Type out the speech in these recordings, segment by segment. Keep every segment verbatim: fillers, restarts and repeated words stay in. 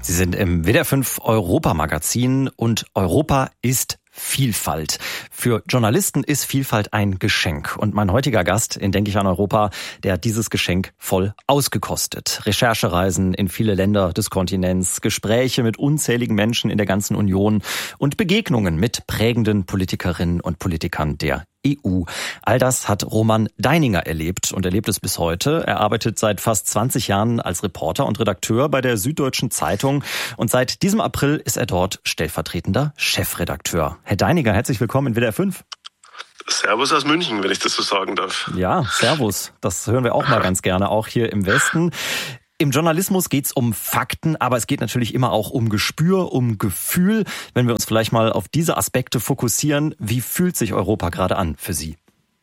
Sie sind im W D R fünf Europa-Magazin und Europa ist Vielfalt. Für Journalisten ist Vielfalt ein Geschenk. Und mein heutiger Gast in Denke ich an Europa, der hat dieses Geschenk voll ausgekostet. Recherchereisen in viele Länder des Kontinents, Gespräche mit unzähligen Menschen in der ganzen Union und Begegnungen mit prägenden Politikerinnen und Politikern der E U. All das hat Roman Deininger erlebt und erlebt es bis heute. Er arbeitet seit fast zwanzig Jahren als Reporter und Redakteur bei der Süddeutschen Zeitung und seit diesem April ist er dort stellvertretender Chefredakteur. Herr Deininger, herzlich willkommen in W D R fünf. Servus aus München, wenn ich das so sagen darf. Ja, Servus. Das hören wir auch mal ganz gerne, auch hier im Westen. Im Journalismus geht's um Fakten, aber es geht natürlich immer auch um Gespür, um Gefühl. Wenn wir uns vielleicht mal auf diese Aspekte fokussieren, wie fühlt sich Europa gerade an für Sie?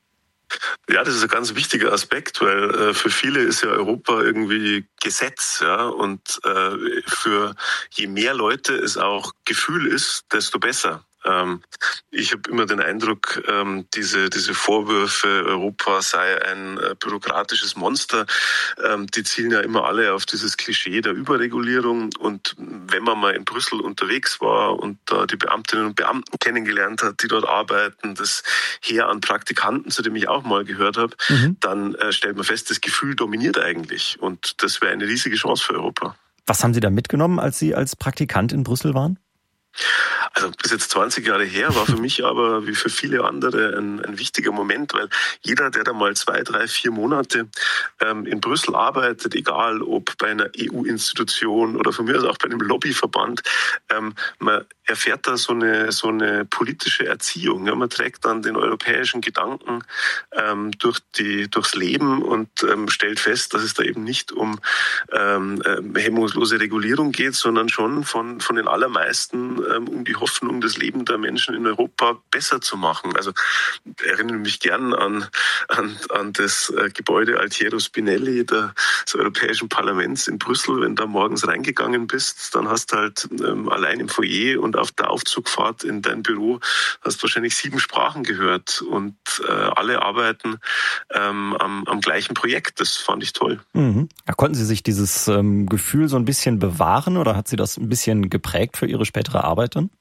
Ja, das ist ein ganz wichtiger Aspekt, weil äh, für viele ist ja Europa irgendwie Gesetz, ja, und äh, für je mehr Leute es auch Gefühl ist, desto besser. Ähm, ich habe immer den Eindruck, ähm, diese diese Vorwürfe, Europa sei ein äh, bürokratisches Monster, ähm, die zielen ja immer alle auf dieses Klischee der Überregulierung. Und wenn man mal in Brüssel unterwegs war und da die Beamtinnen und Beamten kennengelernt hat, die dort arbeiten, das Heer an Praktikanten, zu dem ich auch mal gehört habe, mhm. dann äh, stellt man fest, das Gefühl dominiert eigentlich. Und das wäre eine riesige Chance für Europa. Was haben Sie da mitgenommen, als Sie als Praktikant in Brüssel waren? Also bis jetzt zwanzig Jahre her, war für mich aber wie für viele andere ein, ein wichtiger Moment, weil jeder, der da mal zwei, drei, vier Monate ähm, in Brüssel arbeitet, egal ob bei einer E U-Institution oder von mir aus auch bei einem Lobbyverband, ähm, man erfährt da so eine so eine politische Erziehung. Ja? Man trägt dann den europäischen Gedanken ähm, durch die durchs Leben und ähm, stellt fest, dass es da eben nicht um ähm, äh, hemmungslose Regulierung geht, sondern schon von von den allermeisten ähm, um die Hoffnung, das Leben der Menschen in Europa besser zu machen. Also ich erinnere mich gern an an, an das äh, Gebäude Altiero Spinelli der, des Europäischen Parlaments in Brüssel. Wenn du da morgens reingegangen bist, dann hast du halt ähm, allein im Foyer und auf der Aufzugfahrt in dein Büro hast wahrscheinlich sieben Sprachen gehört und äh, alle arbeiten ähm, am, am gleichen Projekt. Das fand ich toll. Mhm. Ja, konnten Sie sich dieses ähm, Gefühl so ein bisschen bewahren oder hat Sie das ein bisschen geprägt für Ihre spätere Arbeit dann?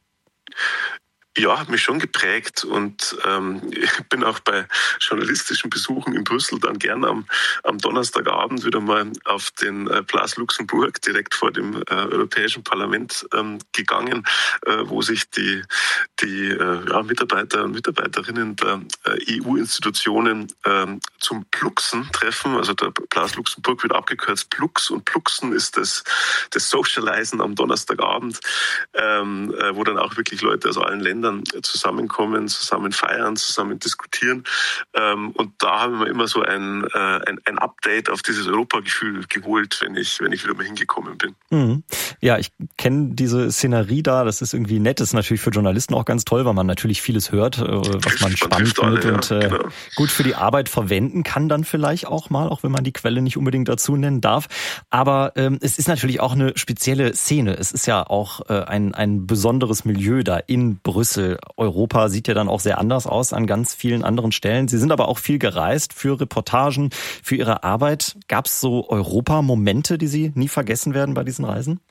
Ja, hat mich schon geprägt und ähm, ich bin auch bei journalistischen Besuchen in Brüssel dann gern am, am Donnerstagabend wieder mal auf den äh, Place Luxembourg direkt vor dem äh, Europäischen Parlament ähm, gegangen, äh, wo sich die, die äh, ja, Mitarbeiter und Mitarbeiterinnen der äh, E U-Institutionen äh, zum Pluxen treffen. Also der Place Luxembourg wird abgekürzt Plux und Pluxen ist das, das Socializen am Donnerstagabend, ähm, äh, wo dann auch wirklich Leute aus allen Ländern zusammenkommen, zusammen feiern, zusammen diskutieren. Und da haben wir immer so ein, ein, ein Update auf dieses Europagefühl geholt, wenn ich, wenn ich wieder mal hingekommen bin. Mhm. Ja, ich kenne diese Szenerie da. Das ist irgendwie nett. Das ist natürlich für Journalisten auch ganz toll, weil man natürlich vieles hört, was man, man spannend findet alle, und ja, genau. gut für die Arbeit verwenden kann dann vielleicht auch mal, auch wenn man die Quelle nicht unbedingt dazu nennen darf. Aber ähm, es ist natürlich auch eine spezielle Szene. Es ist ja auch äh, ein, ein besonderes Milieu da in Brüssel. Europa sieht ja dann auch sehr anders aus an ganz vielen anderen Stellen. Sie sind aber auch viel gereist für Reportagen, für Ihre Arbeit. Gab es so Europa-Momente, die Sie nie vergessen werden bei diesen Reisen?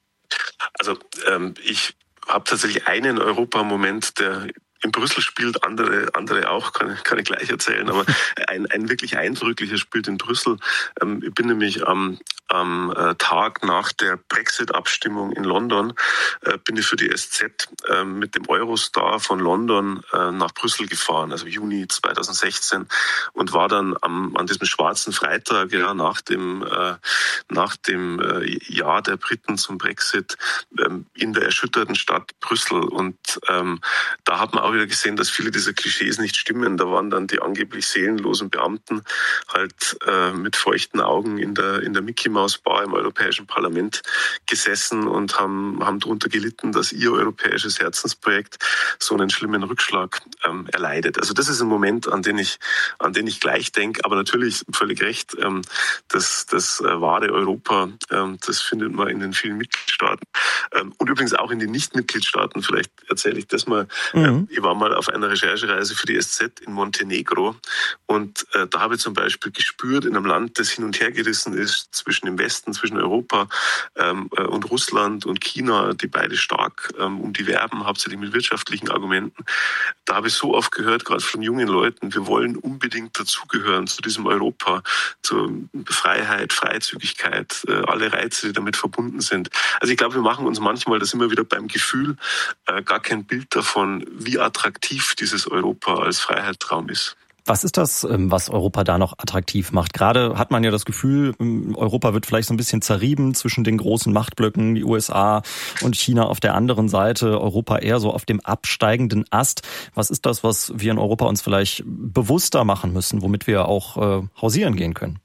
Also ähm, ich habe tatsächlich einen Europa-Moment, der in Brüssel spielt, andere andere auch, kann, kann ich gleich erzählen, aber ein, ein wirklich eindrücklicher spielt in Brüssel. Ähm, ich bin nämlich am, am äh, Tag nach der Brexit-Abstimmung in London, äh, bin ich für die S Z äh, mit dem Eurostar von London äh, nach Brüssel gefahren, also Juni zweitausendsechzehn, und war dann am, an diesem schwarzen Freitag, ja, nach dem, äh, nach dem äh, Ja der Briten zum Brexit, ähm, in der erschütterten Stadt Brüssel. Und ähm, da hat man auch wieder gesehen, dass viele dieser Klischees nicht stimmen. Da waren dann die angeblich seelenlosen Beamten halt äh, mit feuchten Augen in der in der Mickey Mouse Bar im Europäischen Parlament gesessen und haben haben darunter gelitten, dass ihr europäisches Herzensprojekt so einen schlimmen Rückschlag ähm, erleidet. Also das ist ein Moment, an den ich an den ich gleich denke. Aber natürlich völlig recht, ähm, das das äh, wahre Europa, ähm, das findet man in den vielen Mitgliedstaaten ähm, und übrigens auch in den Nicht-Mitgliedstaaten. Vielleicht erzähle ich das mal. Mhm. ich war mal auf einer Recherchereise für die S Z in Montenegro und äh, da habe ich zum Beispiel gespürt, in einem Land, das hin und her gerissen ist zwischen dem Westen, zwischen Europa ähm, äh, und Russland und China, die beide stark ähm, um die werben, hauptsächlich mit wirtschaftlichen Argumenten. Da habe ich so oft gehört, gerade von jungen Leuten, wir wollen unbedingt dazugehören zu diesem Europa, zur Freiheit, Freizügigkeit, äh, alle Reize, die damit verbunden sind. Also ich glaube, wir machen uns manchmal das immer wieder beim Gefühl, äh, gar kein Bild davon, wie attraktiv dieses Europa als Freiheitstraum ist. Was ist das, was Europa da noch attraktiv macht? Gerade hat man ja das Gefühl, Europa wird vielleicht so ein bisschen zerrieben zwischen den großen Machtblöcken, die U S A und China auf der anderen Seite, Europa eher so auf dem absteigenden Ast. Was ist das, was wir in Europa uns vielleicht bewusster machen müssen, womit wir auch äh, hausieren gehen können?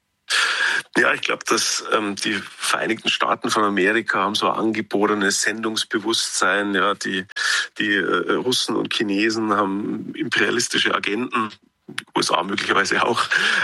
Ja, ich glaube, dass ähm, die Vereinigten Staaten von Amerika haben so ein angeborenes Sendungsbewusstsein. Ja, die die äh, Russen und Chinesen haben imperialistische Agenten. U S A möglicherweise auch.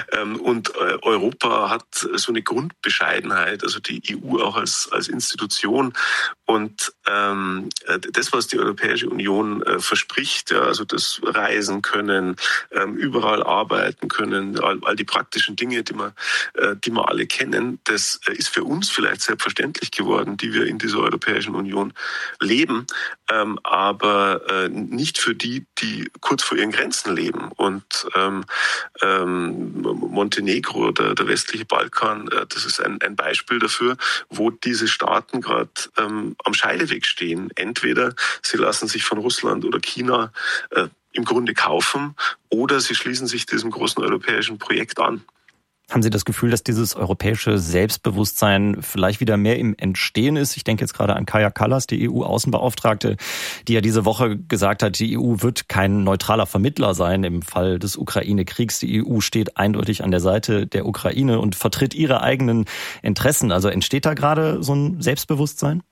Und Europa hat so eine Grundbescheidenheit, also die E U auch als, als Institution. Und ähm, das, was die Europäische Union äh, verspricht, ja, also das Reisen können, ähm, überall arbeiten können, all, all die praktischen Dinge, die wir, äh, die wir alle kennen, das äh, ist für uns vielleicht selbstverständlich geworden, die wir in dieser Europäischen Union leben, ähm, aber äh, nicht für die, die kurz vor ihren Grenzen leben. Und ähm, ähm, Montenegro, der, der westliche Balkan, äh, das ist ein, ein Beispiel dafür, wo diese Staaten gerade ähm, am Scheideweg stehen. Entweder sie lassen sich von Russland oder China äh, im Grunde kaufen oder sie schließen sich diesem großen europäischen Projekt an. Haben Sie das Gefühl, dass dieses europäische Selbstbewusstsein vielleicht wieder mehr im Entstehen ist? Ich denke jetzt gerade an Kaja Kallas, die E U-Außenbeauftragte, die ja diese Woche gesagt hat, die E U wird kein neutraler Vermittler sein im Fall des Ukraine-Kriegs. Die E U steht eindeutig an der Seite der Ukraine und vertritt ihre eigenen Interessen. Also entsteht da gerade so ein Selbstbewusstsein?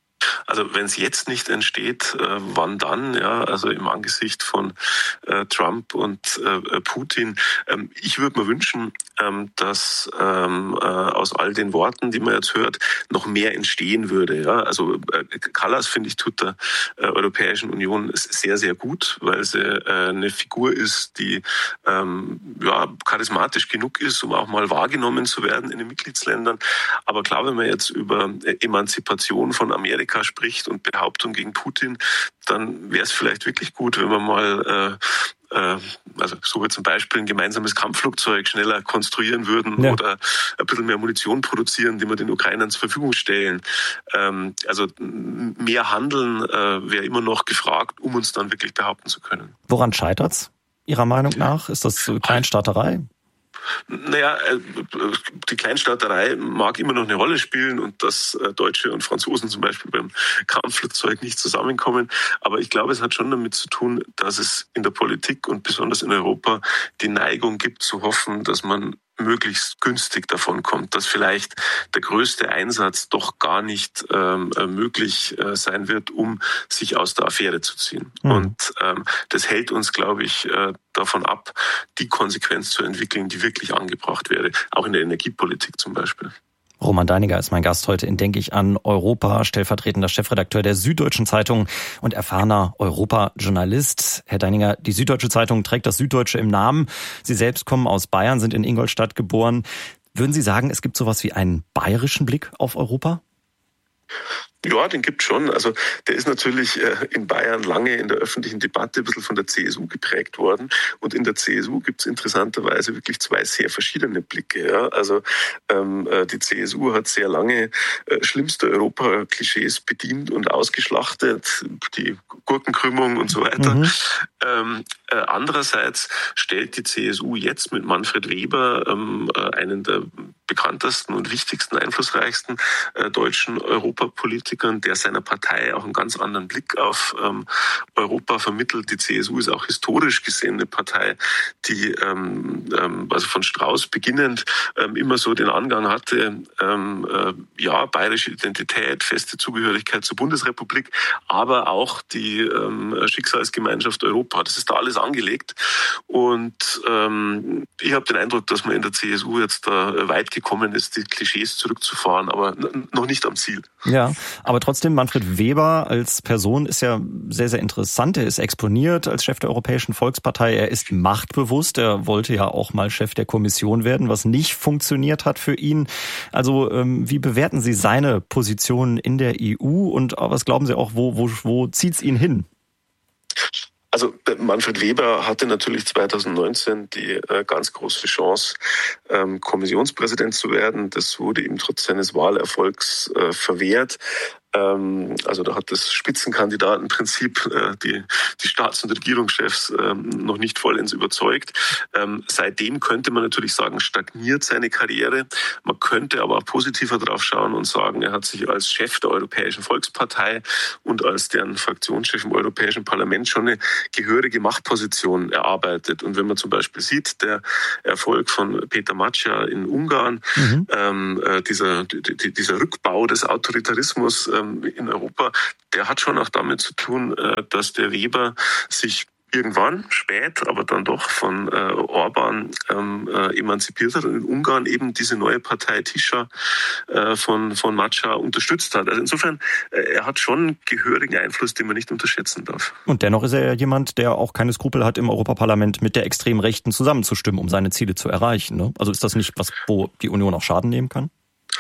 Also wenn es jetzt nicht entsteht, äh, wann dann? Ja, also im Angesicht von äh, Trump und äh, Putin. Ähm, ich würde mir wünschen, ähm, dass ähm, äh, aus all den Worten, die man jetzt hört, noch mehr entstehen würde. Ja, also äh, Kallas, finde ich, tut der äh, Europäischen Union sehr, sehr gut, weil sie äh, eine Figur ist, die ähm, ja charismatisch genug ist, um auch mal wahrgenommen zu werden in den Mitgliedsländern. Aber klar, wenn man jetzt über Emanzipation von Amerika spricht und Behauptung gegen Putin, dann wäre es vielleicht wirklich gut, wenn man mal, äh, äh, also so wie zum Beispiel ein gemeinsames Kampfflugzeug schneller konstruieren würden ja. oder ein bisschen mehr Munition produzieren, die wir den Ukrainern zur Verfügung stellen. Ähm, also mehr Handeln äh, wäre immer noch gefragt, um uns dann wirklich behaupten zu können. Woran scheitert's Ihrer Meinung nach? Ist das Kleinstaaterei? Naja, die Kleinstaaterei mag immer noch eine Rolle spielen und dass Deutsche und Franzosen zum Beispiel beim Kampfflugzeug nicht zusammenkommen. Aber ich glaube, es hat schon damit zu tun, dass es in der Politik und besonders in Europa die Neigung gibt zu hoffen, dass man möglichst günstig davon kommt, dass vielleicht der größte Einsatz doch gar nicht ähm, möglich äh, sein wird, um sich aus der Affäre zu ziehen. Mhm. Und ähm, das hält uns, glaube ich, äh, davon ab, die Konsequenz zu entwickeln, die wirklich angebracht wäre, auch in der Energiepolitik zum Beispiel. Roman Deininger ist mein Gast heute in Denk ich an Europa, stellvertretender Chefredakteur der Süddeutschen Zeitung und erfahrener Europa-Journalist. Herr Deininger, die Süddeutsche Zeitung trägt das Süddeutsche im Namen. Sie selbst kommen aus Bayern, sind in Ingolstadt geboren. Würden Sie sagen, es gibt sowas wie einen bayerischen Blick auf Europa? Ja, den gibt's schon. Also der ist natürlich äh, in Bayern lange in der öffentlichen Debatte ein bisschen von der C S U geprägt worden. Und in der C S U gibt's interessanterweise wirklich zwei sehr verschiedene Blicke. Ja? Also ähm, die C S U hat sehr lange äh, schlimmste Europa-Klischees bedient und ausgeschlachtet, die Gurkenkrümmung und so weiter. Mhm. Ähm, äh, andererseits stellt die C S U jetzt mit Manfred Weber ähm, äh, einen der bekanntesten und wichtigsten, einflussreichsten äh, deutschen Europapolitikern, der seiner Partei auch einen ganz anderen Blick auf ähm, Europa vermittelt. Die C S U ist auch historisch gesehen eine Partei, die ähm, ähm, also von Strauß beginnend ähm, immer so den Angang hatte, ähm, äh, ja, bayerische Identität, feste Zugehörigkeit zur Bundesrepublik, aber auch die ähm, Schicksalsgemeinschaft Europa. Das ist da alles angelegt. Und ähm, ich habe den Eindruck, dass man in der C S U jetzt da weit gekommen ist, die Klischees zurückzufahren, aber n- noch nicht am Ziel. Ja, Aber trotzdem, Manfred Weber als Person ist ja sehr, sehr interessant. Er ist exponiert als Chef der Europäischen Volkspartei. Er ist machtbewusst. Er wollte ja auch mal Chef der Kommission werden, was nicht funktioniert hat für ihn. Also wie bewerten Sie seine Position in der E U und was glauben Sie auch, wo, wo, wo zieht es ihn hin? Also Manfred Weber hatte natürlich zweitausendneunzehn die äh, ganz große Chance, ähm, Kommissionspräsident zu werden. Das wurde ihm trotz seines Wahlerfolgs äh, verwehrt. Ähm, also da hat das Spitzenkandidatenprinzip äh, die, die Staats- und Regierungschefs ähm, noch nicht vollends überzeugt. Ähm, seitdem könnte man natürlich sagen, stagniert seine Karriere. Man könnte aber auch positiver drauf schauen und sagen, er hat sich als Chef der Europäischen Volkspartei und als deren Fraktionschef im Europäischen Parlament schon eine gehörige Machtposition erarbeitet. Und wenn man zum Beispiel sieht, der Erfolg von Peter Macsa in Ungarn, mhm. ähm, äh, dieser, die, dieser Rückbau des Autoritarismus äh, in Europa, der hat schon auch damit zu tun, dass der Weber sich irgendwann, spät, aber dann doch von äh, Orban ähm, äh, emanzipiert hat und in Ungarn eben diese neue Partei Tisza äh, von, von Macsa unterstützt hat. Also insofern, äh, er hat schon gehörigen Einfluss, den man nicht unterschätzen darf. Und dennoch ist er ja jemand, der auch keine Skrupel hat, im Europaparlament mit der extremen Rechten zusammenzustimmen, um seine Ziele zu erreichen. Ne? Also ist das nicht was, wo die Union auch Schaden nehmen kann?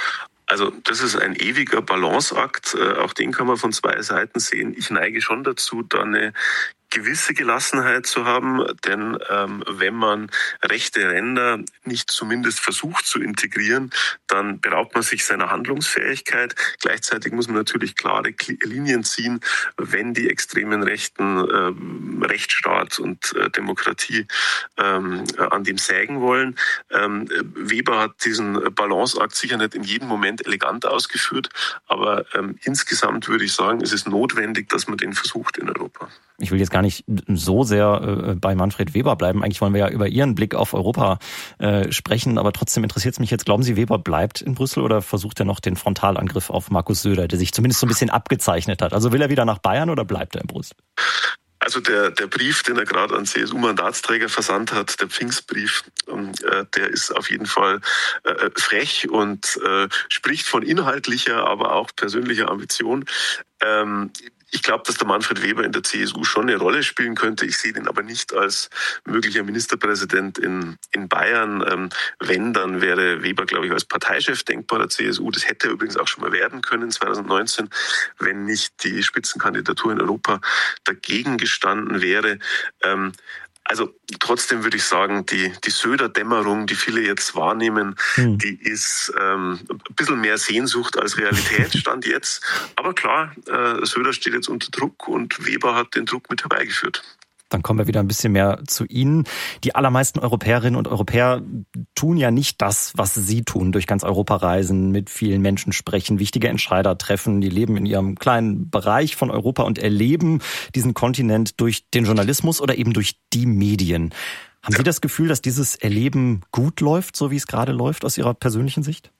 Also das ist ein ewiger Balanceakt, auch den kann man von zwei Seiten sehen. Ich neige schon dazu, da eine gewisse Gelassenheit zu haben, denn ähm, wenn man rechte Ränder nicht zumindest versucht zu integrieren, dann beraubt man sich seiner Handlungsfähigkeit. Gleichzeitig muss man natürlich klare Linien ziehen, wenn die extremen Rechten ähm, Rechtsstaat und äh, Demokratie ähm, an dem sägen wollen. Ähm, Weber hat diesen Balanceakt sicher nicht in jedem Moment elegant ausgeführt, aber ähm, insgesamt würde ich sagen, es ist notwendig, dass man den versucht in Europa. Ich will jetzt gar nicht so sehr äh, bei Manfred Weber bleiben. Eigentlich wollen wir ja über Ihren Blick auf Europa äh, sprechen, aber trotzdem interessiert es mich jetzt. Glauben Sie, Weber bleibt in Brüssel oder versucht er noch den Frontalangriff auf Markus Söder, der sich zumindest so ein bisschen abgezeichnet hat? Also will er wieder nach Bayern oder bleibt er in Brüssel? Also der, der Brief, den er gerade an C S U-Mandatsträger versandt hat, der Pfingstbrief, äh, der ist auf jeden Fall äh, frech und äh, spricht von inhaltlicher, aber auch persönlicher Ambition. Ähm, Ich glaube, dass der Manfred Weber in der C S U schon eine Rolle spielen könnte. Ich sehe den aber nicht als möglicher Ministerpräsident in, in Bayern. Ähm, wenn, dann wäre Weber, glaube ich, als Parteichef denkbar der C S U. Das hätte er übrigens auch schon mal werden können zweitausendneunzehn, wenn nicht die Spitzenkandidatur in Europa dagegen gestanden wäre. Ähm, Also trotzdem würde ich sagen, die, die Söder-Dämmerung, die viele jetzt wahrnehmen, hm. die ist ähm, ein bisschen mehr Sehnsucht als Realität, stand jetzt. Aber klar, äh, Söder steht jetzt unter Druck und Weber hat den Druck mit herbeigeführt. Dann kommen wir wieder ein bisschen mehr zu Ihnen. Die allermeisten Europäerinnen und Europäer tun ja nicht das, was Sie tun, durch ganz Europa reisen, mit vielen Menschen sprechen, wichtige Entscheider treffen. Die leben in ihrem kleinen Bereich von Europa und erleben diesen Kontinent durch den Journalismus oder eben durch die Medien. Haben Sie das Gefühl, dass dieses Erleben gut läuft, so wie es gerade läuft, aus Ihrer persönlichen Sicht?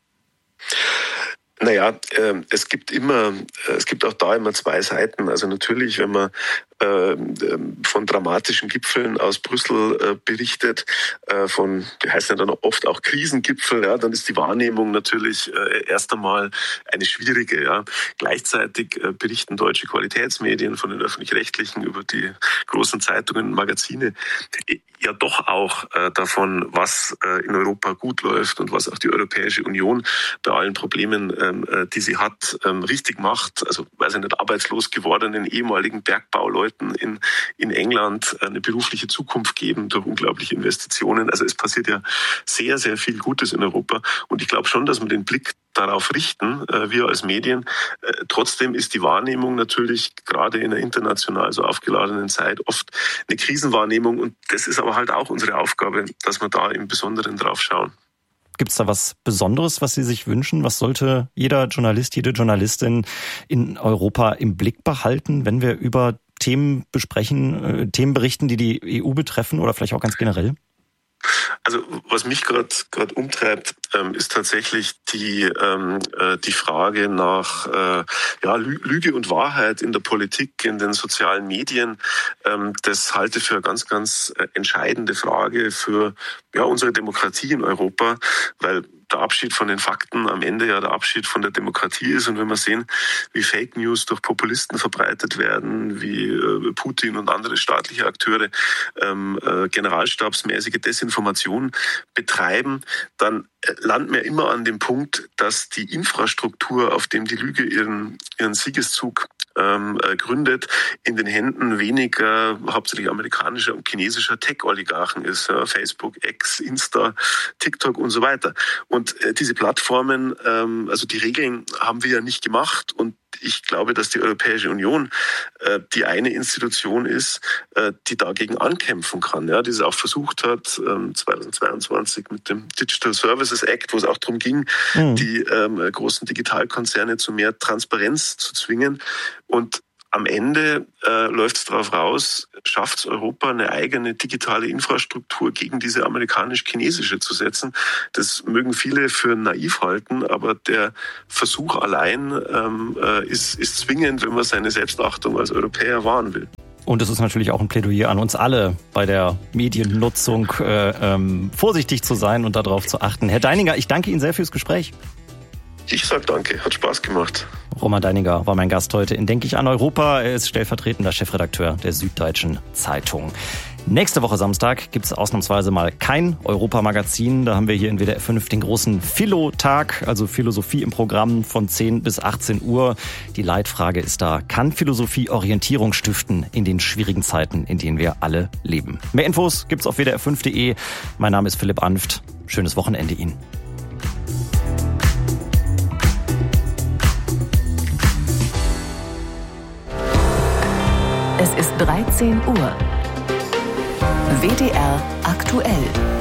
Naja, äh, es gibt immer, äh, es gibt auch da immer zwei Seiten. Also natürlich, wenn man äh, von dramatischen Gipfeln aus Brüssel äh, berichtet, äh, von, die heißen ja dann oft auch Krisengipfel, ja, dann ist die Wahrnehmung natürlich äh, erst einmal eine schwierige. Ja. Gleichzeitig äh, berichten deutsche Qualitätsmedien von den Öffentlich-Rechtlichen über die großen Zeitungen und Magazine ja doch auch äh, davon, was äh, in Europa gut läuft und was auch die Europäische Union bei allen Problemen, ähm, äh, die sie hat, ähm, richtig macht. Also, weiß ich nicht, arbeitslos gewordenen ehemaligen Bergbauleuten in, in England eine berufliche Zukunft geben durch unglaubliche Investitionen. Also es passiert ja sehr, sehr viel Gutes in Europa. Und ich glaube schon, dass wir den Blick darauf richten, äh, wir als Medien. Äh, trotzdem ist die Wahrnehmung natürlich gerade in einer international so aufgeladenen Zeit oft eine Krisenwahrnehmung. Und das ist aber halt auch unsere Aufgabe, dass wir da im Besonderen drauf schauen. Gibt es da was Besonderes, was Sie sich wünschen? Was sollte jeder Journalist, jede Journalistin in Europa im Blick behalten, wenn wir über Themen besprechen, äh, Themen berichten, die die E U betreffen oder vielleicht auch ganz generell? Also was mich gerade gerade umtreibt, ähm, ist tatsächlich die ähm, äh, die Frage nach äh, ja Lüge und Wahrheit in der Politik, in den sozialen Medien. Ähm, das halte ich für eine ganz ganz entscheidende Frage für ja unsere Demokratie in Europa, weil der Abschied von den Fakten am Ende ja der Abschied von der Demokratie ist. Und wenn wir sehen, wie Fake News durch Populisten verbreitet werden, wie äh, Putin und andere staatliche Akteure ähm, äh, generalstabsmäßige Desinformation betreiben, dann äh, landen wir immer an dem Punkt, dass die Infrastruktur, auf dem die Lüge ihren, ihren Siegeszug ähm, äh, gründet, in den Händen weniger hauptsächlich amerikanischer und chinesischer Tech-Oligarchen ist. Ja, Facebook, X, Insta, TikTok und so weiter. Und äh, diese Plattformen, ähm, also die Regeln haben wir ja nicht gemacht. Und ich glaube, dass die Europäische Union äh, die eine Institution ist, äh, die dagegen ankämpfen kann. Ja, die es auch versucht hat, ähm, zweitausendzweiundzwanzig mit dem Digital Services Act, wo es auch darum ging, mhm. die ähm, großen Digitalkonzerne zu mehr Transparenz zu zwingen. Und am Ende äh, läuft es darauf raus, schafft es Europa, eine eigene digitale Infrastruktur gegen diese amerikanisch-chinesische zu setzen. Das mögen viele für naiv halten, aber der Versuch allein ähm, äh, ist, ist zwingend, wenn man seine Selbstachtung als Europäer wahren will. Und es ist natürlich auch ein Plädoyer an uns alle, bei der Mediennutzung äh, ähm, vorsichtig zu sein und darauf zu achten. Herr Deininger, ich danke Ihnen sehr fürs Gespräch. Ich sag danke, hat Spaß gemacht. Roman Deininger war mein Gast heute in Denk ich an Europa. Er ist stellvertretender Chefredakteur der Süddeutschen Zeitung. Nächste Woche Samstag gibt es ausnahmsweise mal kein Europamagazin. Da haben wir hier in W D R fünf den großen Philo-Tag, also Philosophie im Programm von zehn bis achtzehn Uhr. Die Leitfrage ist da, kann Philosophie Orientierung stiften in den schwierigen Zeiten, in denen wir alle leben? Mehr Infos gibt's auf w d r fünf punkt d e. Mein Name ist Philipp Anft. Schönes Wochenende Ihnen. Es ist dreizehn Uhr. W D R aktuell.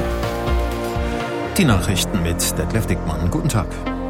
Die Nachrichten mit Detlef Dickmann. Guten Tag.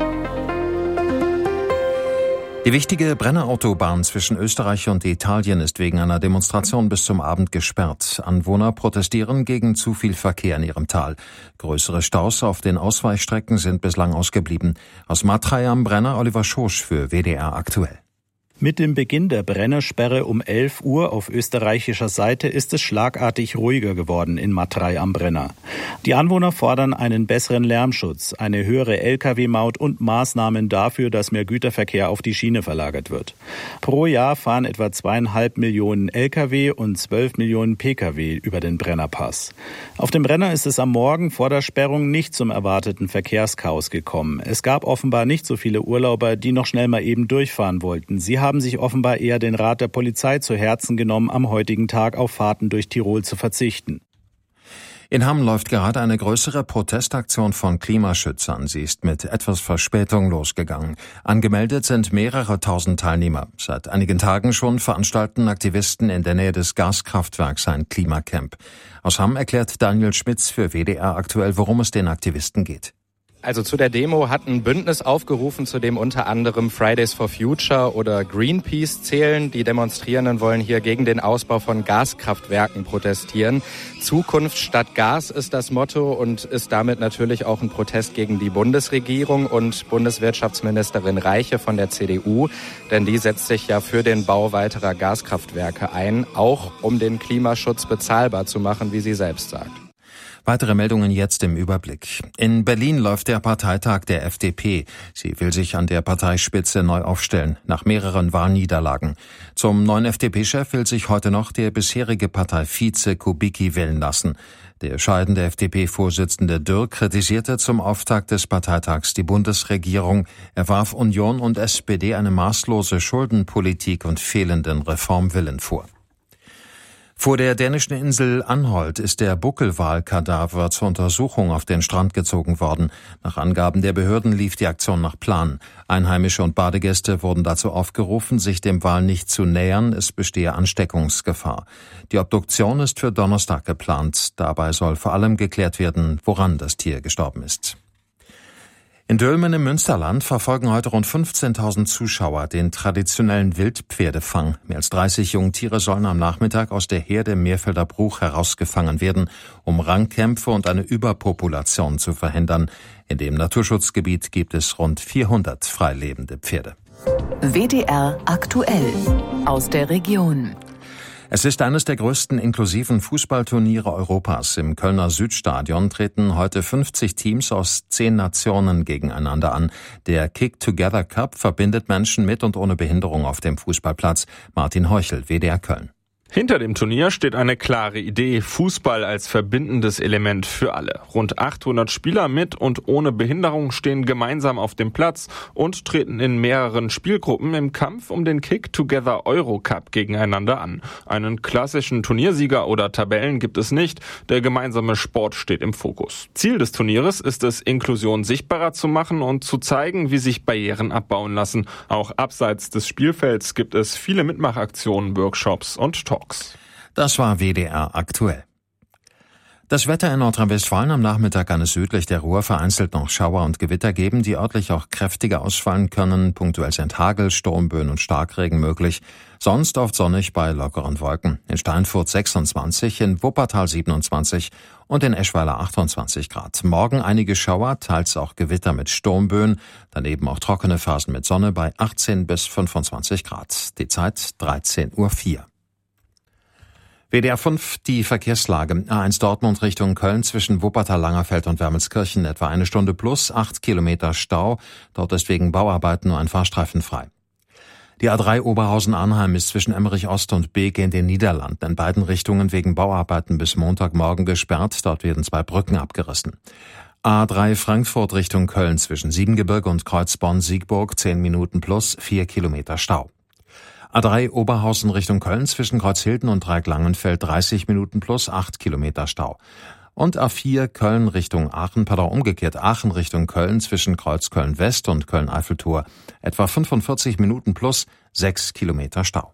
Die wichtige Brennerautobahn zwischen Österreich und Italien ist wegen einer Demonstration bis zum Abend gesperrt. Anwohner protestieren gegen zu viel Verkehr in ihrem Tal. Größere Staus auf den Ausweichstrecken sind bislang ausgeblieben. Aus Matrei am Brenner Oliver Schosch für W D R aktuell. Mit dem Beginn der Brennersperre um elf Uhr auf österreichischer Seite ist es schlagartig ruhiger geworden in Matrei am Brenner. Die Anwohner fordern einen besseren Lärmschutz, eine höhere L K W-Maut und Maßnahmen dafür, dass mehr Güterverkehr auf die Schiene verlagert wird. Pro Jahr fahren etwa zweieinhalb Millionen L K W und zwölf Millionen P K W über den Brennerpass. Auf dem Brenner ist es am Morgen vor der Sperrung nicht zum erwarteten Verkehrschaos gekommen. Es gab offenbar nicht so viele Urlauber, die noch schnell mal eben durchfahren wollten. Sie haben haben sich offenbar eher den Rat der Polizei zu Herzen genommen, am heutigen Tag auf Fahrten durch Tirol zu verzichten. In Hamm läuft gerade eine größere Protestaktion von Klimaschützern. Sie ist mit etwas Verspätung losgegangen. Angemeldet sind mehrere tausend Teilnehmer. Seit einigen Tagen schon veranstalten Aktivisten in der Nähe des Gaskraftwerks ein Klimacamp. Aus Hamm erklärt Daniel Schmitz für W D R aktuell, worum es den Aktivisten geht. Also zu der Demo hat ein Bündnis aufgerufen, zu dem unter anderem Fridays for Future oder Greenpeace zählen. Die Demonstrierenden wollen hier gegen den Ausbau von Gaskraftwerken protestieren. Zukunft statt Gas ist das Motto und ist damit natürlich auch ein Protest gegen die Bundesregierung und Bundeswirtschaftsministerin Reiche von der C D U. Denn die setzt sich ja für den Bau weiterer Gaskraftwerke ein, auch um den Klimaschutz bezahlbar zu machen, wie sie selbst sagt. Weitere Meldungen jetzt im Überblick. In Berlin läuft der Parteitag der F D P. Sie will sich an der Parteispitze neu aufstellen, nach mehreren Wahlniederlagen. Zum neuen F D P-Chef will sich heute noch der bisherige Parteivize Kubicki wählen lassen. Der scheidende F D P-Vorsitzende Dürr kritisierte zum Auftakt des Parteitags die Bundesregierung. Er warf Union und S P D eine maßlose Schuldenpolitik und fehlenden Reformwillen vor. Vor der dänischen Insel Anholt ist der Buckelwal-Kadaver zur Untersuchung auf den Strand gezogen worden. Nach Angaben der Behörden lief die Aktion nach Plan. Einheimische und Badegäste wurden dazu aufgerufen, sich dem Wal nicht zu nähern, es bestehe Ansteckungsgefahr. Die Obduktion ist für Donnerstag geplant. Dabei soll vor allem geklärt werden, woran das Tier gestorben ist. In Dülmen im Münsterland verfolgen heute rund fünfzehntausend Zuschauer den traditionellen Wildpferdefang. Mehr als dreißig Jungtiere sollen am Nachmittag aus der Herde im Meerfelder Bruch herausgefangen werden, um Rangkämpfe und eine Überpopulation zu verhindern. In dem Naturschutzgebiet gibt es rund vierhundert freilebende Pferde. W D R aktuell aus der Region. Es ist eines der größten inklusiven Fußballturniere Europas. Im Kölner Südstadion treten heute fünfzig Teams aus zehn Nationen gegeneinander an. Der Kick Together Cup verbindet Menschen mit und ohne Behinderung auf dem Fußballplatz. Martin Heuchel, W D R Köln. Hinter dem Turnier steht eine klare Idee, Fußball als verbindendes Element für alle. Rund achthundert Spieler mit und ohne Behinderung stehen gemeinsam auf dem Platz und treten in mehreren Spielgruppen im Kampf um den Kick Together Euro Cup gegeneinander an. Einen klassischen Turniersieger oder Tabellen gibt es nicht, der gemeinsame Sport steht im Fokus. Ziel des Turnieres ist es, Inklusion sichtbarer zu machen und zu zeigen, wie sich Barrieren abbauen lassen. Auch abseits des Spielfelds gibt es viele Mitmachaktionen, Workshops und Talks. Das war W D R aktuell. Das Wetter in Nordrhein-Westfalen: am Nachmittag kann es südlich der Ruhr vereinzelt noch Schauer und Gewitter geben, die örtlich auch kräftiger ausfallen können. Punktuell sind Hagel, Sturmböen und Starkregen möglich. Sonst oft sonnig bei lockeren Wolken. In Steinfurt sechsundzwanzig, in Wuppertal siebenundzwanzig und in Eschweiler achtundzwanzig Grad. Morgen einige Schauer, teils auch Gewitter mit Sturmböen. Daneben auch trockene Phasen mit Sonne bei achtzehn bis fünfundzwanzig Grad. Die Zeit dreizehn Uhr vier. W D R fünf, die Verkehrslage. A eins Dortmund Richtung Köln zwischen Wuppertal, Langerfeld und Wermelskirchen etwa eine Stunde plus, acht Kilometer Stau. Dort ist wegen Bauarbeiten nur ein Fahrstreifen frei. Die A drei Oberhausen-Arnheim ist zwischen Emmerich Ost und Beek in den Niederlanden in beiden Richtungen wegen Bauarbeiten bis Montagmorgen gesperrt. Dort werden zwei Brücken abgerissen. A drei Frankfurt Richtung Köln zwischen Siebengebirge und Kreuzborn-Siegburg zehn Minuten plus, vier Kilometer Stau. A drei Oberhausen Richtung Köln zwischen Kreuzhilden und Dreieck-Langenfeld dreißig Minuten plus, acht Kilometer Stau. Und A vier Köln Richtung Aachen, pardon, umgekehrt Aachen Richtung Köln zwischen Kreuzköln West und Köln-Eiffeltor etwa fünfundvierzig Minuten plus, sechs Kilometer Stau.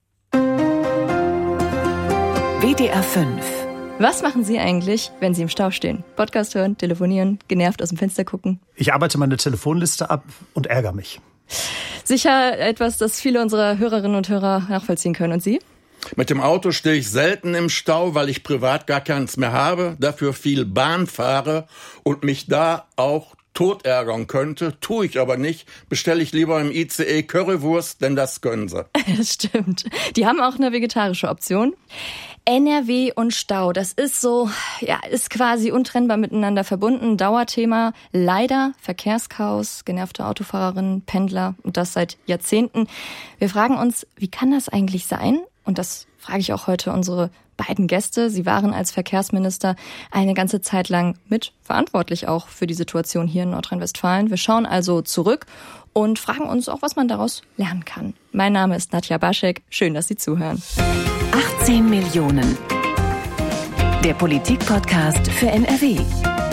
W D R fünf. Was machen Sie eigentlich, wenn Sie im Stau stehen? Podcast hören, telefonieren, genervt aus dem Fenster gucken? Ich arbeite meine Telefonliste ab und ärgere mich. Sicher etwas, das viele unserer Hörerinnen und Hörer nachvollziehen können. Und Sie? Mit dem Auto stehe ich selten im Stau, weil ich privat gar keins mehr habe, dafür viel Bahn fahre und mich da auch tot ärgern könnte. Tue ich aber nicht. Bestelle ich lieber im I C E Currywurst, denn das können sie. Das stimmt. Die haben auch eine vegetarische Option. N R W und Stau, das ist so, ja, ist quasi untrennbar miteinander verbunden. Dauerthema, leider Verkehrschaos, genervte Autofahrerinnen, Pendler und das seit Jahrzehnten. Wir fragen uns, wie kann das eigentlich sein? Und das frage ich auch heute unsere beiden Gäste. Sie waren als Verkehrsminister eine ganze Zeit lang mitverantwortlich auch für die Situation hier in Nordrhein-Westfalen. Wir schauen also zurück und fragen uns auch, was man daraus lernen kann. Mein Name ist Nadja Baschek. Schön, dass Sie zuhören. achtzehn Millionen. Der Politik-Podcast für N R W.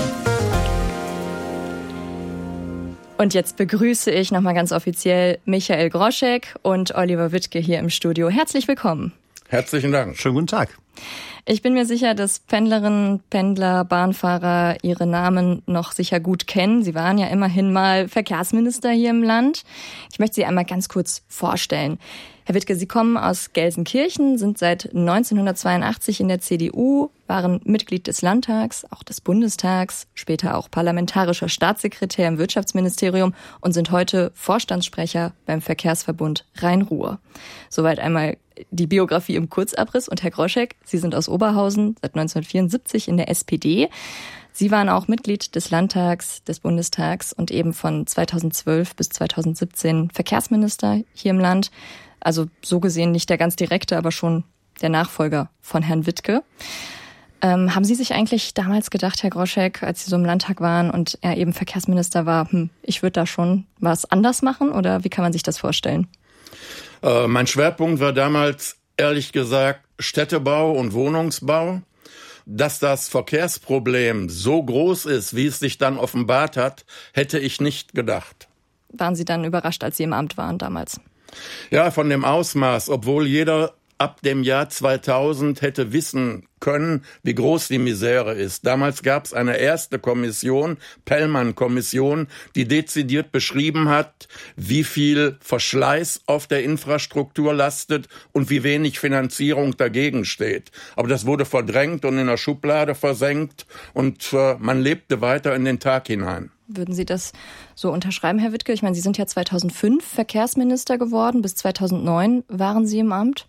Und jetzt begrüße ich nochmal ganz offiziell Michael Groschek und Oliver Wittke hier im Studio. Herzlich willkommen. Herzlichen Dank. Schönen guten Tag. Ich bin mir sicher, dass Pendlerinnen, Pendler, Bahnfahrer ihre Namen noch sicher gut kennen. Sie waren ja immerhin mal Verkehrsminister hier im Land. Ich möchte Sie einmal ganz kurz vorstellen. Herr Wittke, Sie kommen aus Gelsenkirchen, sind seit neunzehnhundertzweiundachtzig in der C D U, waren Mitglied des Landtags, auch des Bundestags, später auch parlamentarischer Staatssekretär im Wirtschaftsministerium und sind heute Vorstandssprecher beim Verkehrsverbund Rhein-Ruhr. Soweit einmal die Biografie im Kurzabriss. Und Herr Groschek, Sie sind aus Oberhausen, seit neunzehnhundertvierundsiebzig in der S P D. Sie waren auch Mitglied des Landtags, des Bundestags und eben von zweitausendzwölf bis zweitausendsiebzehn Verkehrsminister hier im Land. Also so gesehen nicht der ganz direkte, aber schon der Nachfolger von Herrn Wittke. Ähm, haben Sie sich eigentlich damals gedacht, Herr Groschek, als Sie so im Landtag waren und er eben Verkehrsminister war, hm, ich würde da schon was anders machen, oder wie kann man sich das vorstellen? Äh, mein Schwerpunkt war damals, ehrlich gesagt, Städtebau und Wohnungsbau. Dass das Verkehrsproblem so groß ist, wie es sich dann offenbart hat, hätte ich nicht gedacht. Waren Sie dann überrascht, als Sie im Amt waren damals? Ja, von dem Ausmaß, obwohl jeder ab dem Jahr zweitausend hätte wissen können, wie groß die Misere ist. Damals gab es eine erste Kommission, Pellmann-Kommission, die dezidiert beschrieben hat, wie viel Verschleiß auf der Infrastruktur lastet und wie wenig Finanzierung dagegen steht. Aber das wurde verdrängt und in der Schublade versenkt und äh, man lebte weiter in den Tag hinein. Würden Sie das so unterschreiben, Herr Wittke? Ich meine, Sie sind ja zweitausendfünf Verkehrsminister geworden. Bis zweitausendneun waren Sie im Amt.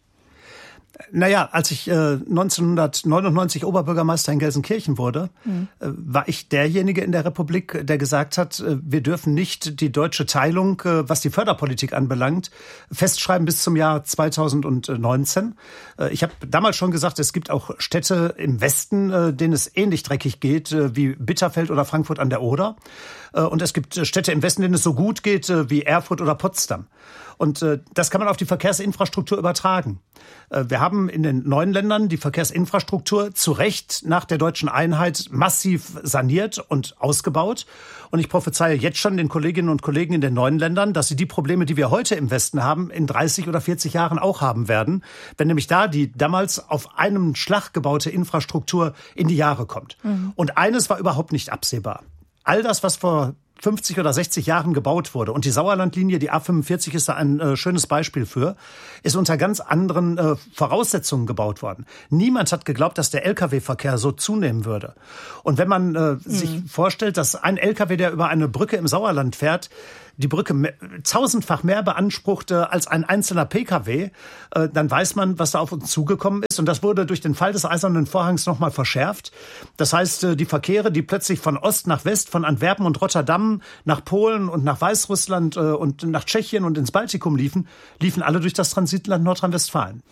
Naja, als ich äh, neunzehnhundertneunundneunzig Oberbürgermeister in Gelsenkirchen wurde, mhm. äh, war ich derjenige in der Republik, der gesagt hat, äh, wir dürfen nicht die deutsche Teilung, äh, was die Förderpolitik anbelangt, festschreiben bis zum Jahr zweitausendneunzehn. Äh, ich habe damals schon gesagt, es gibt auch Städte im Westen, äh, denen es ähnlich dreckig geht, äh, wie Bitterfeld oder Frankfurt an der Oder. Äh, und es gibt Städte im Westen, denen es so gut geht, äh, wie Erfurt oder Potsdam. Und äh, das kann man auf die Verkehrsinfrastruktur übertragen. Äh, wir haben in den neuen Ländern die Verkehrsinfrastruktur zu Recht nach der deutschen Einheit massiv saniert und ausgebaut. Und ich prophezeie jetzt schon den Kolleginnen und Kollegen in den neuen Ländern, dass sie die Probleme, die wir heute im Westen haben, in dreißig oder vierzig Jahren auch haben werden, wenn nämlich da die damals auf einem Schlag gebaute Infrastruktur in die Jahre kommt. Mhm. Und eines war überhaupt nicht absehbar. All das, was vor fünfzig oder sechzig Jahren gebaut wurde. Und die Sauerlandlinie, die A fünfundvierzig, ist da ein äh, schönes Beispiel für, ist unter ganz anderen äh, Voraussetzungen gebaut worden. Niemand hat geglaubt, dass der L K W-Verkehr so zunehmen würde. Und wenn man äh, mhm. sich vorstellt, dass ein L K W, der über eine Brücke im Sauerland fährt, die Brücke me- tausendfach mehr beanspruchte als ein einzelner P K W, äh, dann weiß man, was da auf uns zugekommen ist. Und das wurde durch den Fall des Eisernen Vorhangs nochmal verschärft. Das heißt, äh, die Verkehre, die plötzlich von Ost nach West, von Antwerpen und Rotterdam nach Polen und nach Weißrussland äh, und nach Tschechien und ins Baltikum liefen, liefen alle durch das Transitland Nordrhein-Westfalen.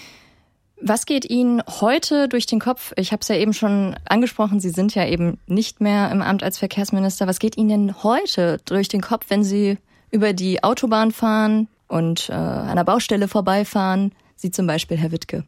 Was geht Ihnen heute durch den Kopf? Ich habe es ja eben schon angesprochen, Sie sind ja eben nicht mehr im Amt als Verkehrsminister. Was geht Ihnen denn heute durch den Kopf, wenn Sie über die Autobahn fahren und äh, an einer Baustelle vorbeifahren? Sie zum Beispiel, Herr Wittke.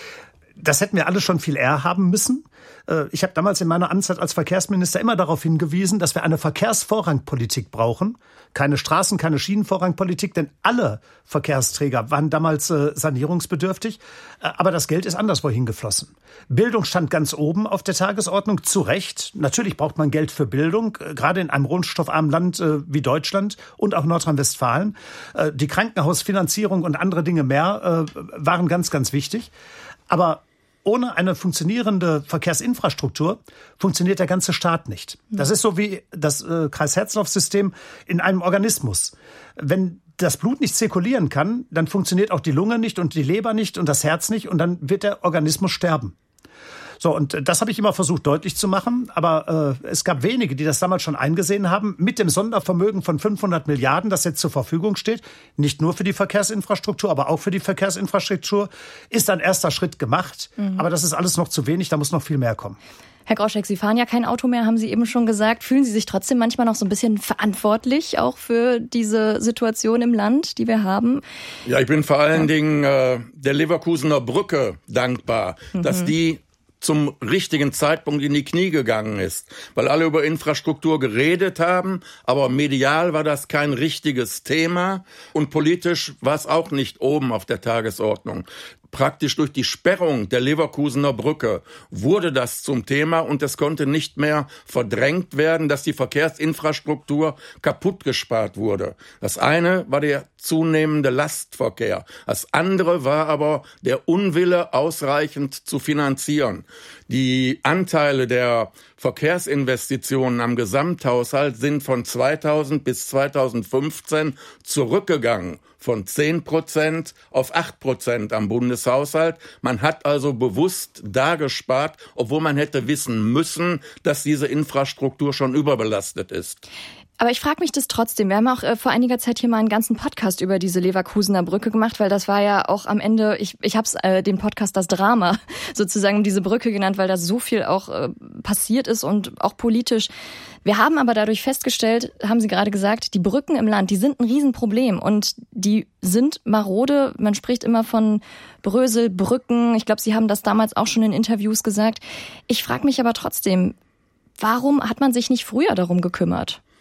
Das hätten wir alle schon viel eher haben müssen. Ich habe damals in meiner Amtszeit als Verkehrsminister immer darauf hingewiesen, dass wir eine Verkehrsvorrangpolitik brauchen. Keine Straßen-, keine Schienenvorrangpolitik, denn alle Verkehrsträger waren damals äh, sanierungsbedürftig. Aber das Geld ist anderswohin geflossen. Bildung stand ganz oben auf der Tagesordnung, zu Recht. Natürlich braucht man Geld für Bildung, gerade in einem rohstoffarmen Land äh, wie Deutschland und auch Nordrhein-Westfalen. Äh, die Krankenhausfinanzierung und andere Dinge mehr äh, waren ganz, ganz wichtig. Aber ohne eine funktionierende Verkehrsinfrastruktur funktioniert der ganze Staat nicht. Das ist so wie das äh, Kreis-Herzdorf-System in einem Organismus. Wenn das Blut nicht zirkulieren kann, dann funktioniert auch die Lunge nicht und die Leber nicht und das Herz nicht und dann wird der Organismus sterben. So, und das habe ich immer versucht deutlich zu machen, aber äh, es gab wenige, die das damals schon eingesehen haben, mit dem Sondervermögen von fünfhundert Milliarden, das jetzt zur Verfügung steht, nicht nur für die Verkehrsinfrastruktur, aber auch für die Verkehrsinfrastruktur, ist ein erster Schritt gemacht, mhm. aber das ist alles noch zu wenig, da muss noch viel mehr kommen. Herr Groschek, Sie fahren ja kein Auto mehr, haben Sie eben schon gesagt. Fühlen Sie sich trotzdem manchmal noch so ein bisschen verantwortlich auch für diese Situation im Land, die wir haben? Ja, ich bin vor allen ja. Dingen äh, der Leverkusener Brücke dankbar, mhm. dass die zum richtigen Zeitpunkt in die Knie gegangen ist, weil alle über Infrastruktur geredet haben, aber medial war das kein richtiges Thema und politisch war es auch nicht oben auf der Tagesordnung. Praktisch durch die Sperrung der Leverkusener Brücke wurde das zum Thema und es konnte nicht mehr verdrängt werden, dass die Verkehrsinfrastruktur kaputt gespart wurde. Das eine war der zunehmende Lastverkehr. Das andere war aber der Unwille, ausreichend zu finanzieren. Die Anteile der Verkehrsinvestitionen am Gesamthaushalt sind von zweitausend bis zweitausendfünfzehn zurückgegangen. Von zehn Prozent auf acht Prozent am Bundeshaushalt. Man hat also bewusst da gespart, obwohl man hätte wissen müssen, dass diese Infrastruktur schon überbelastet ist. Aber ich frage mich das trotzdem. Wir haben auch äh, vor einiger Zeit hier mal einen ganzen Podcast über diese Leverkusener Brücke gemacht, weil das war ja auch am Ende, ich, ich habe äh, den Podcast das Drama sozusagen um diese Brücke genannt, weil da so viel auch äh, passiert ist und auch politisch. Wir haben aber dadurch festgestellt, haben Sie gerade gesagt, die Brücken im Land, die sind ein Riesenproblem und die sind marode. Man spricht immer von Bröselbrücken. Ich glaube, Sie haben das damals auch schon in Interviews gesagt. Ich frage mich aber trotzdem, warum hat man sich nicht früher darum gekümmert?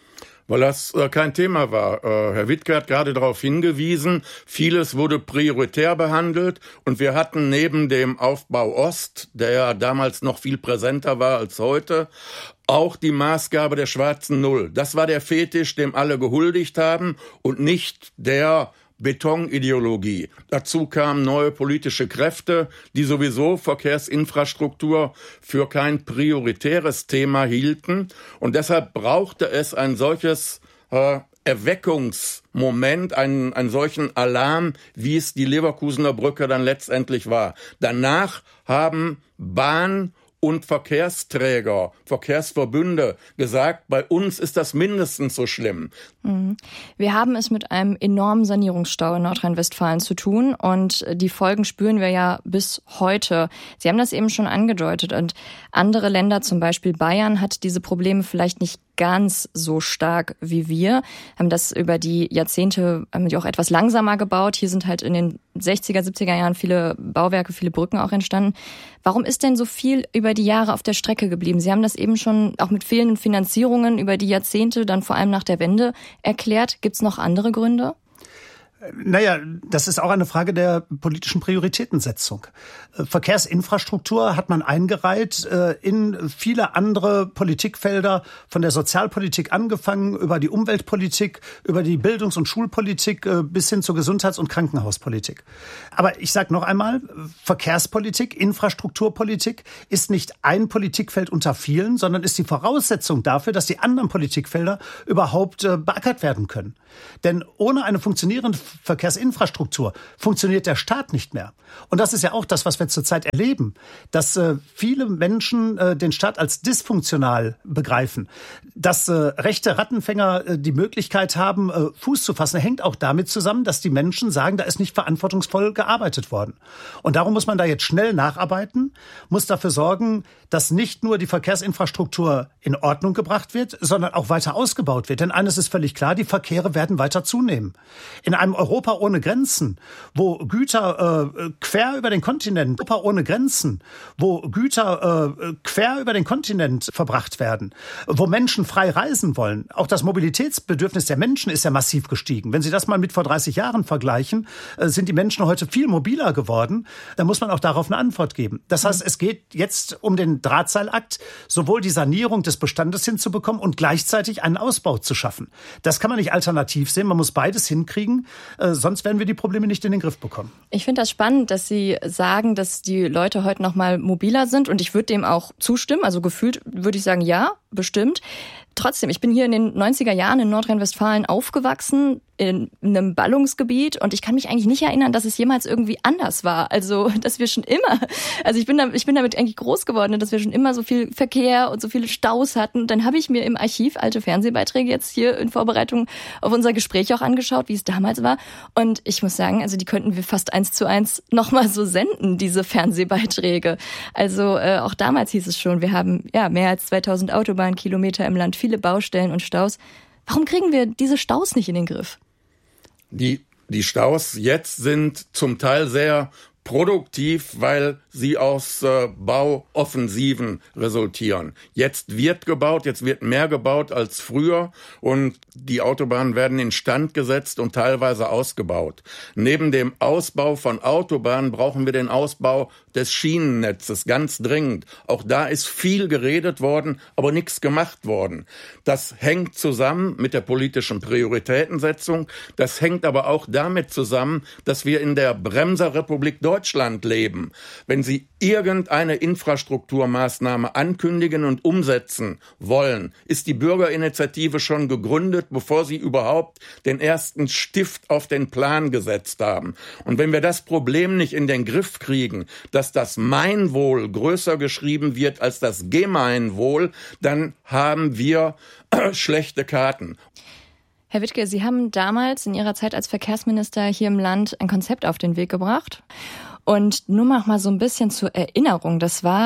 Weil das äh, kein Thema war. Äh, Herr Wittke hat gerade darauf hingewiesen, vieles wurde prioritär behandelt und wir hatten neben dem Aufbau Ost, der ja damals noch viel präsenter war als heute, auch die Maßgabe der schwarzen Null. Das war der Fetisch, dem alle gehuldigt haben und nicht der Betonideologie. Dazu kamen neue politische Kräfte, die sowieso Verkehrsinfrastruktur für kein prioritäres Thema hielten. Und deshalb brauchte es ein solches äh, Erweckungsmoment, einen, einen solchen Alarm, wie es die Leverkusener Brücke dann letztendlich war. Danach haben Bahn und Verkehrsträger, Verkehrsverbünde gesagt, bei uns ist das mindestens so schlimm. Wir haben es mit einem enormen Sanierungsstau in Nordrhein-Westfalen zu tun und die Folgen spüren wir ja bis heute. Sie haben das eben schon angedeutet und andere Länder, zum Beispiel Bayern, hat diese Probleme vielleicht nicht ganz so stark wie wir, haben das über die Jahrzehnte haben die auch etwas langsamer gebaut. Hier sind halt in den sechziger, siebziger Jahren viele Bauwerke, viele Brücken auch entstanden. Warum ist denn so viel über die Jahre auf der Strecke geblieben? Sie haben das eben schon auch mit fehlenden Finanzierungen über die Jahrzehnte, dann vor allem nach der Wende erklärt. Gibt es noch andere Gründe? Naja, das ist auch eine Frage der politischen Prioritätensetzung. Verkehrsinfrastruktur hat man eingereiht in viele andere Politikfelder, von der Sozialpolitik angefangen, über die Umweltpolitik, über die Bildungs- und Schulpolitik bis hin zur Gesundheits- und Krankenhauspolitik. Aber ich sage noch einmal, Verkehrspolitik, Infrastrukturpolitik ist nicht ein Politikfeld unter vielen, sondern ist die Voraussetzung dafür, dass die anderen Politikfelder überhaupt beackert werden können. Denn ohne eine funktionierende Verkehrsinfrastruktur funktioniert der Staat nicht mehr. Und das ist ja auch das, was wir zurzeit erleben, dass äh, viele Menschen äh, den Staat als dysfunktional begreifen. Dass äh, rechte Rattenfänger äh, die Möglichkeit haben, äh, Fuß zu fassen, hängt auch damit zusammen, dass die Menschen sagen, da ist nicht verantwortungsvoll gearbeitet worden. Und darum muss man da jetzt schnell nacharbeiten, muss dafür sorgen, dass nicht nur die Verkehrsinfrastruktur in Ordnung gebracht wird, sondern auch weiter ausgebaut wird. Denn eines ist völlig klar, die Verkehre werden weiter zunehmen. In einem Europa ohne Grenzen, wo Güter äh, quer über den Kontinent, Europa ohne Grenzen, wo Güter äh, quer über den Kontinent verbracht werden, wo Menschen frei reisen wollen. Auch das Mobilitätsbedürfnis der Menschen ist ja massiv gestiegen. Wenn Sie das mal mit vor dreißig Jahren vergleichen, äh, sind die Menschen heute viel mobiler geworden. Da muss man auch darauf eine Antwort geben. Das heißt, es geht jetzt um den Drahtseilakt, sowohl die Sanierung des Bestandes hinzubekommen und gleichzeitig einen Ausbau zu schaffen. Das kann man nicht alternativ sehen. Man muss beides hinkriegen, äh, sonst werden wir die Probleme nicht in den Griff bekommen. Ich finde das spannend, dass Sie sagen, dass die Leute heute noch mal mobiler sind und ich würde dem auch zustimmen. Also gefühlt würde ich sagen, ja, bestimmt. Trotzdem, ich bin hier in den neunziger Jahren in Nordrhein-Westfalen aufgewachsen, in einem Ballungsgebiet und ich kann mich eigentlich nicht erinnern, dass es jemals irgendwie anders war. Also, dass wir schon immer, also ich bin da, ich bin damit eigentlich groß geworden, dass wir schon immer so viel Verkehr und so viele Staus hatten. Dann habe ich mir im Archiv alte Fernsehbeiträge jetzt hier in Vorbereitung auf unser Gespräch auch angeschaut, wie es damals war. Und ich muss sagen, also die könnten wir fast eins zu eins nochmal so senden, diese Fernsehbeiträge. Also äh, auch damals hieß es schon, wir haben ja mehr als zweitausend Autobahnkilometer im Land, viele Baustellen und Staus. Warum kriegen wir diese Staus nicht in den Griff? Die, die Staus jetzt sind zum Teil sehr produktiv, weil sie aus äh, Bauoffensiven resultieren. Jetzt wird gebaut, jetzt wird mehr gebaut als früher und die Autobahnen werden instand gesetzt und teilweise ausgebaut. Neben dem Ausbau von Autobahnen brauchen wir den Ausbau des Schienennetzes ganz dringend. Auch da ist viel geredet worden, aber nichts gemacht worden. Das hängt zusammen mit der politischen Prioritätensetzung. Das hängt aber auch damit zusammen, dass wir in der Bremserrepublik Deutschland leben. Wenn Sie irgendeine Infrastrukturmaßnahme ankündigen und umsetzen wollen, ist die Bürgerinitiative schon gegründet, bevor Sie überhaupt den ersten Stift auf den Plan gesetzt haben. Und wenn wir das Problem nicht in den Griff kriegen, dass das Gemeinwohl größer geschrieben wird als das Gemeinwohl, dann haben wir äh, schlechte Karten. Herr Wittke, Sie haben damals in Ihrer Zeit als Verkehrsminister hier im Land ein Konzept auf den Weg gebracht. Und nur noch mal so ein bisschen zur Erinnerung. Das war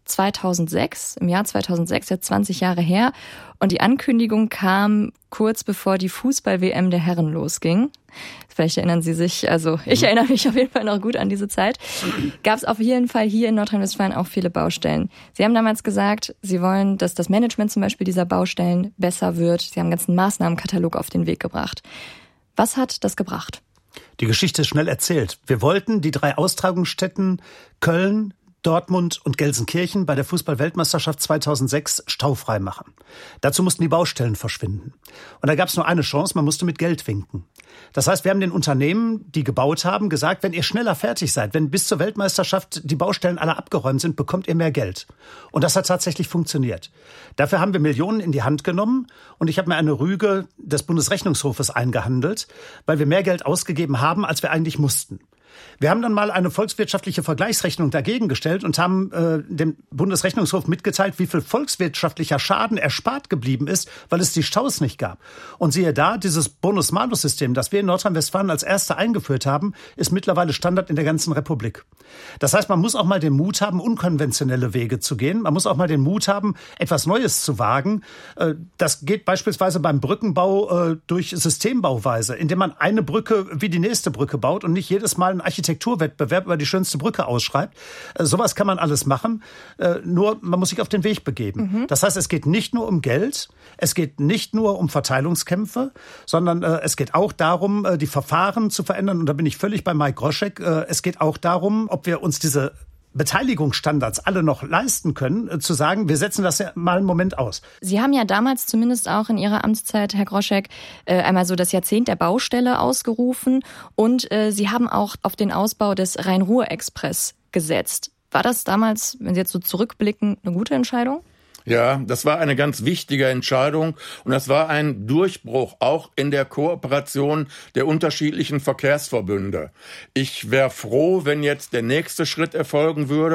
zweitausendsechs, im Jahr zweitausendsechs, jetzt zwanzig Jahre her. Und die Ankündigung kam kurz bevor die Fußball-W M der Herren losging. Vielleicht erinnern Sie sich, also ich erinnere mich auf jeden Fall noch gut an diese Zeit. Gab es auf jeden Fall hier in Nordrhein-Westfalen auch viele Baustellen. Sie haben damals gesagt, Sie wollen, dass das Management zum Beispiel dieser Baustellen besser wird. Sie haben einen ganzen Maßnahmenkatalog auf den Weg gebracht. Was hat das gebracht? Die Geschichte ist schnell erzählt. Wir wollten die drei Austragungsstätten Köln, Dortmund und Gelsenkirchen bei der Fußball-Weltmeisterschaft zweitausendsechs staufrei machen. Dazu mussten die Baustellen verschwinden. Und da gab es nur eine Chance, man musste mit Geld winken. Das heißt, wir haben den Unternehmen, die gebaut haben, gesagt, wenn ihr schneller fertig seid, wenn bis zur Weltmeisterschaft die Baustellen alle abgeräumt sind, bekommt ihr mehr Geld. Und das hat tatsächlich funktioniert. Dafür haben wir Millionen in die Hand genommen und ich habe mir eine Rüge des Bundesrechnungshofes eingehandelt, weil wir mehr Geld ausgegeben haben, als wir eigentlich mussten. Wir haben dann mal eine volkswirtschaftliche Vergleichsrechnung dagegen gestellt und haben äh, dem Bundesrechnungshof mitgeteilt, wie viel volkswirtschaftlicher Schaden erspart geblieben ist, weil es die Staus nicht gab. Und siehe da, dieses Bonus-Malus-System, das wir in Nordrhein-Westfalen als Erste eingeführt haben, ist mittlerweile Standard in der ganzen Republik. Das heißt, man muss auch mal den Mut haben, unkonventionelle Wege zu gehen. Man muss auch mal den Mut haben, etwas Neues zu wagen. Äh, das geht beispielsweise beim Brückenbau äh, durch Systembauweise, indem man eine Brücke wie die nächste Brücke baut und nicht jedes Mal einen Architekturwettbewerb über die schönste Brücke ausschreibt. Äh, sowas kann man alles machen, äh, nur man muss sich auf den Weg begeben. Mhm. Das heißt, es geht nicht nur um Geld, es geht nicht nur um Verteilungskämpfe, sondern äh, es geht auch darum, äh, die Verfahren zu verändern. Und da bin ich völlig bei Mike Groschek. Äh, es geht auch darum, ob wir uns diese Beteiligungsstandards alle noch leisten können, äh, zu sagen, wir setzen das ja mal einen Moment aus. Sie haben ja damals zumindest auch in Ihrer Amtszeit, Herr Groschek, äh, einmal so das Jahrzehnt der Baustelle ausgerufen und äh, Sie haben auch auf den Ausbau des Rhein-Ruhr-Express gesetzt. War das damals, wenn Sie jetzt so zurückblicken, eine gute Entscheidung? Ja, das war eine ganz wichtige Entscheidung und das war ein Durchbruch auch in der Kooperation der unterschiedlichen Verkehrsverbünde. Ich wäre froh, wenn jetzt der nächste Schritt erfolgen würde.